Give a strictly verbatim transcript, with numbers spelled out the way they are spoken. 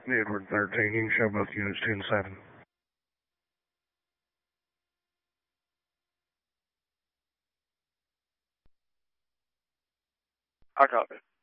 Edward thirteen, you can show both units two and seven. I copy.